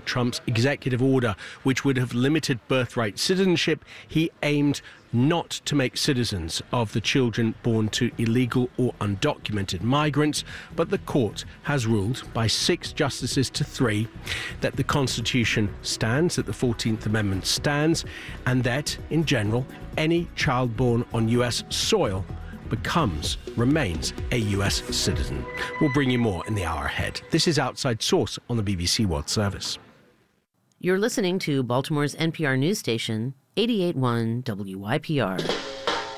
President Trump's executive order, which would have limited birthright citizenship. He aimed not to make citizens of the children born to illegal or undocumented migrants, but the court has ruled by 6 justices to 3 that the Constitution stands, that the 14th Amendment stands, and that, in general, any child born on U.S. soil remains a U.S. citizen. We'll bring you more in the hour ahead. This is Outside Source on the BBC World Service. You're listening to Baltimore's NPR news station, 88.1 WYPR.